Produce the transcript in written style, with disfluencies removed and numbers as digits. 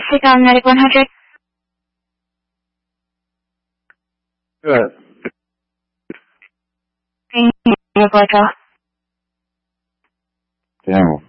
Stick on Medic 100. Good. Your blood draw. Damn.